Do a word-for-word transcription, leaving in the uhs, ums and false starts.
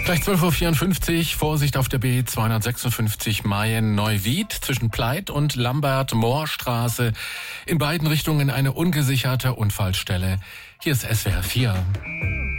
Gleich zwölf Uhr vierundfünfzig, Vorsicht auf der B zweihundertsechsundfünfzig Mayen-Neuwied zwischen Pleit und Lambert-Mohr-Straße. In beiden Richtungen eine ungesicherte Unfallstelle. Hier ist S W R vier.